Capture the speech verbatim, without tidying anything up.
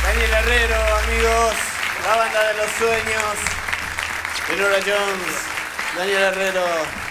Daniel Herrero, amigos, la banda de los sueños, de Nora Jones, Daniel Herrero.